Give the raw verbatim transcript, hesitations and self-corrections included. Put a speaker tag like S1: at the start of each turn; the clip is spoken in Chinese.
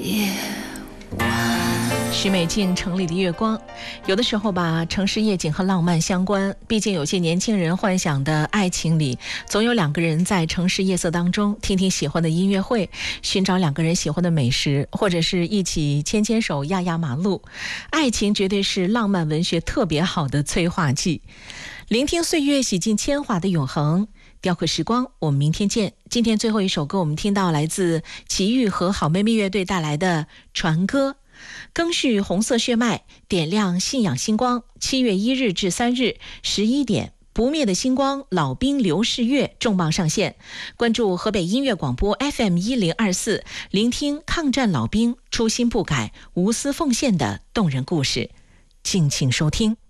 S1: 许美静《城里的月光》，有的时候吧，城市夜景和浪漫相关。毕竟有些年轻人幻想的爱情里，总有两个人在城市夜色当中听听喜欢的音乐会，寻找两个人喜欢的美食，或者是一起牵牵手压压马路。爱情绝对是浪漫文学特别好的催化剂。聆听岁月洗尽铅华的永恒，雕刻时光，我们明天见。今天最后一首歌，我们听到来自齐豫和好妹妹乐队带来的《船歌》。更续红色血脉，点亮信仰星光。七月一日至三日十一点，不灭的星光老兵刘世月重磅上线。关注河北音乐广播 F M 一零二四，聆听抗战老兵初心不改、无私奉献的动人故事。敬请收听。